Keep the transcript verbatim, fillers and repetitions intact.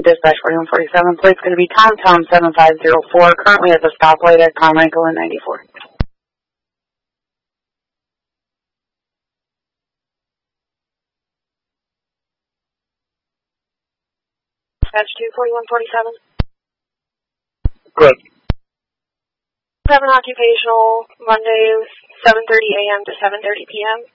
dispatch forty-one forty-seven. Plate's going to be Tom Tom seven five zero four, currently at the stoplight at Carmichael and ninety-four. Dispatch two forty-one forty-seven. Good. Seven occupational, Monday, seven thirty a m to seven thirty p m